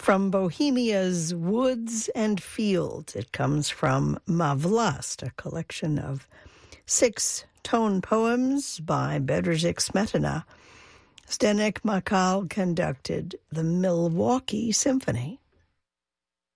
From Bohemia's Woods and Fields. It comes from Mavlast, a collection of 6 tone poems by Bedřich Smetana. Zdeněk Makal conducted the Milwaukee Symphony.